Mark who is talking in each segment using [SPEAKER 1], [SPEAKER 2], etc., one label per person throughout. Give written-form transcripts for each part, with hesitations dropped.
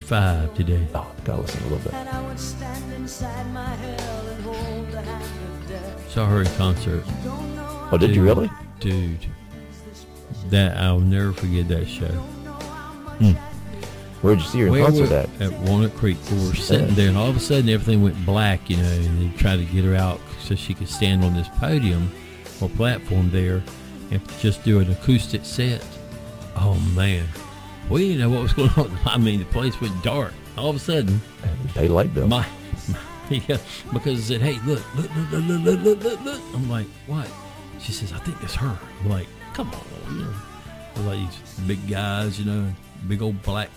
[SPEAKER 1] 65 today.
[SPEAKER 2] Oh, gotta listen a little bit.
[SPEAKER 1] Saw her in concert.
[SPEAKER 2] Oh, did you really?
[SPEAKER 1] Dude. That I'll never forget that show.
[SPEAKER 2] Where'd you see her in concert at?
[SPEAKER 1] At Walnut Creek. We were sitting there, and all of a sudden everything went black, and they tried to get her out so she could stand on this podium or platform there and just do an acoustic set. Oh, man. We didn't know what was going on. I mean, the place went dark. All of a sudden.
[SPEAKER 2] Pay light bill.
[SPEAKER 1] Yeah, because I said, hey, look. I'm like, what? She says, I think it's her. I'm like, come on. Like these big guys, big old black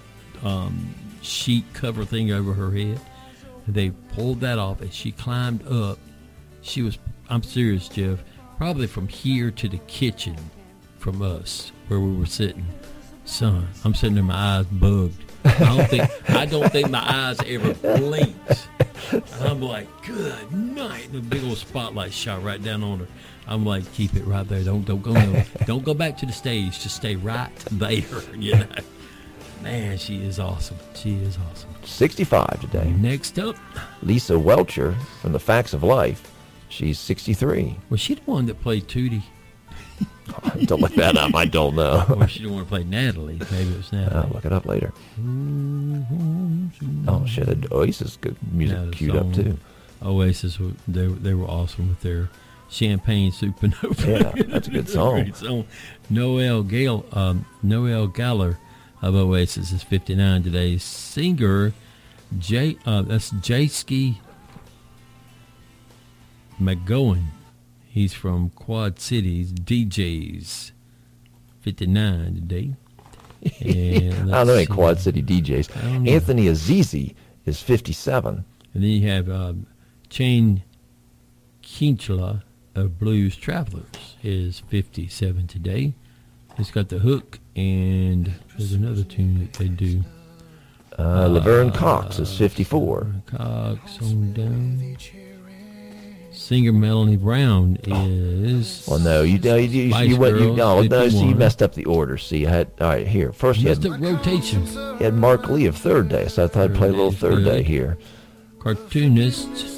[SPEAKER 1] sheet cover thing over her head. And they pulled that off, and she climbed up. She was, I'm serious, Jeff, probably from here to the kitchen from us where we were sitting. Son, I'm sitting there, my eyes bugged. I don't think my eyes ever blinked. I'm like, good night. The big old spotlight shot right down on her. I'm like, keep it right there. Don't go no. Don't go back to the stage. Just stay right there. Man, she is awesome. She is awesome.
[SPEAKER 2] 65 today.
[SPEAKER 1] Next up,
[SPEAKER 2] Lisa Welcher from The Facts of Life. She's 63.
[SPEAKER 1] Was she the one that played Tootie?
[SPEAKER 2] Don't look that up. I don't know.
[SPEAKER 1] Or she didn't want to play Natalie. Maybe it was Natalie.
[SPEAKER 2] I'll look it up later. Oh, she had Oasis good music queued up, too.
[SPEAKER 1] Oasis, they were awesome with their Champagne Supernova.
[SPEAKER 2] Yeah, that's a good song.
[SPEAKER 1] Great song. Noel Gallagher of Oasis is 59 today. Singer, that's Jayski McGowan. He's from Quad Cities, DJs, 59 today. And
[SPEAKER 2] I don't know any Quad City DJs. Anthony Azizi is 57.
[SPEAKER 1] And then you have Chain Kinchla of Blues Travelers is 57 today. It's got the hook, and there's another tune that they do.
[SPEAKER 2] Laverne Cox is 54.
[SPEAKER 1] Cox on down. Singer Melanie Brown is.
[SPEAKER 2] Well, no, you messed up the order. See, you had all right here. First, you had
[SPEAKER 1] rotation.
[SPEAKER 2] You had Mark Lee of Third Day, so I thought I'd play a little Third Day here.
[SPEAKER 1] Cartoonist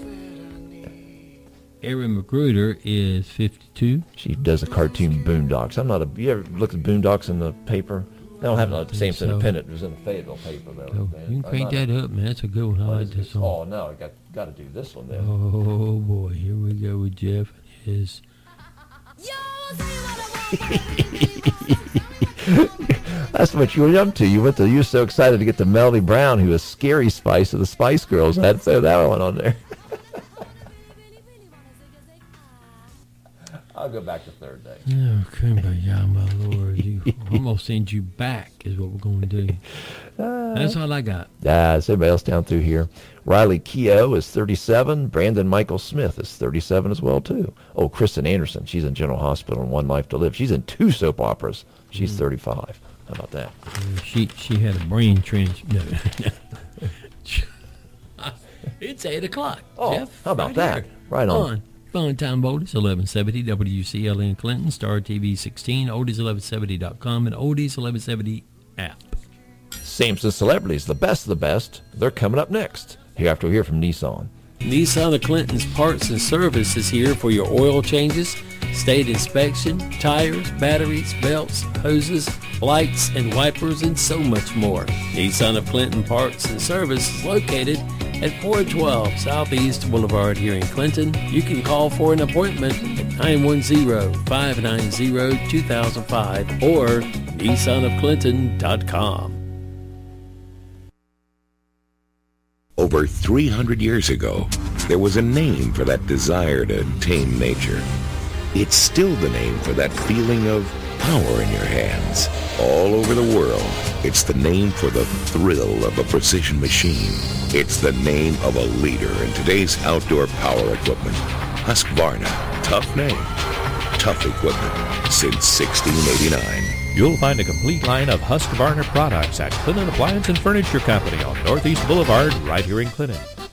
[SPEAKER 1] Erin Magruder is 52.
[SPEAKER 2] She does a cartoon Boondocks. You ever looked at Boondocks in the paper? They don't have it on the Samson Independent. It was in the Fayetteville paper, though.
[SPEAKER 1] So you can crank that up, man. That's a good one. I like this song.
[SPEAKER 2] Oh, no, I got to do this one then.
[SPEAKER 1] Oh, boy. Here we go with Jeff.
[SPEAKER 2] That's what you were up to. You were so excited to get to Melanie Brown, who was Scary Spice of the Spice Girls. I had to throw that one on there. I'll go back to Third Day.
[SPEAKER 1] Okay, my Lord. I'm going to send you back is what we're going to do. That's all I got.
[SPEAKER 2] Is everybody else down through here? Riley Keough is 37. Brandon Michael Smith is 37 as well, too. Oh, Kristen Anderson. She's in General Hospital and One Life to Live. She's in 2 soap operas. She's 35. How about that?
[SPEAKER 1] She had a brain trench. No. It's 8 o'clock, Jeff.
[SPEAKER 2] How about that? Right on.
[SPEAKER 1] Fun time, Oldies 1170, WCLN Clinton, Star TV 16, oldies1170.com, and Oldies 1170 app.
[SPEAKER 2] Samson Celebrities, the best of the best. They're coming up next. Here after we hear from Nissan.
[SPEAKER 1] Nissan of Clinton's Parts and Service is here for your oil changes, state inspection, tires, batteries, belts, hoses, lights, and wipers, and so much more. Nissan of Clinton Parts and Service is located at 412 Southeast Boulevard here in Clinton. You can call for an appointment at 910-590-2005 or nissanofclinton.com.
[SPEAKER 3] Over 300 years ago, there was a name for that desire to tame nature. It's still the name for that feeling of power in your hands. All over the world, it's the name for the thrill of a precision machine. It's the name of a leader in today's outdoor power equipment. Husqvarna. Tough name. Tough equipment. Since 1689.
[SPEAKER 4] You'll find a complete line of Husqvarna products at Clinton Appliance and Furniture Company on Northeast Boulevard right here in Clinton.